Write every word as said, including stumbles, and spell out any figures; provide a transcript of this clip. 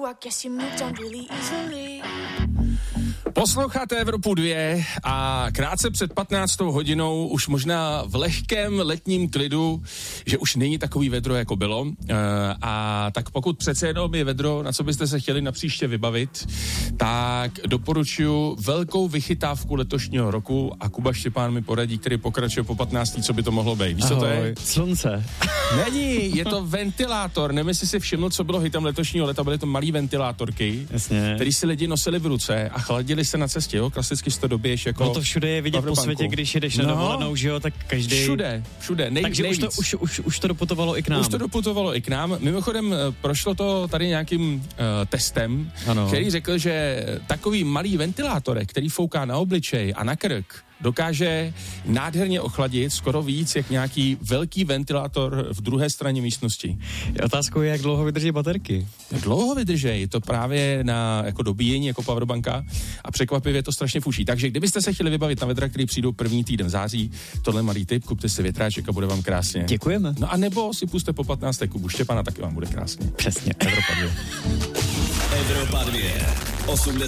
Posloucháte Evropu dvě a krátce před patnáctou hodinou už možná v lehkém letním klidu, že už není takový vedro, jako bylo. A tak pokud přece jenom je vedro, na co byste se chtěli napříště vybavit, tak doporučuji velkou vychytávku letošního roku a Kuba Štěpán mi poradí, který pokračuje po patnácté, co by to mohlo být. Víš, co to je? Slunce. Není, je to ventilátor. Nevím, jestli si všiml, co bylo hitem letošního leta, byly to malý ventilátorky, který si lidi nosili v ruce a chladili se na cestě, jo? Klasicky si to doběješ jako... No to všude je vidět po světě, když jedeš na no, dovolenou, že jo, tak každý... Všude, všude, nej, Takže nejvíc. už to, už, už, už to doputovalo i k nám. Už to doputovalo i k nám. Mimochodem, prošlo to tady nějakým uh, testem, ano. Který řekl, že takový malý ventilátorek, který fouká na obličej a na krk, dokáže nádherně ochladit skoro víc, jak nějaký velký ventilátor v druhé straně místnosti. Otázkou je, jak dlouho vydrží baterky. Jak dlouho vydrží, to právě na jako dobíjení, jako powerbanka a překvapivě to strašně fuší. Takže kdybyste se chtěli vybavit na vedra, který přijdou první týden v září, tohle malý tip, kupte si větráček a bude vám krásně. Děkujeme. No a nebo si puste po patnácté Kubu Štěpana, taky vám bude krásně. Přesně. Evropa dvě. Evropa dvě. osmdesát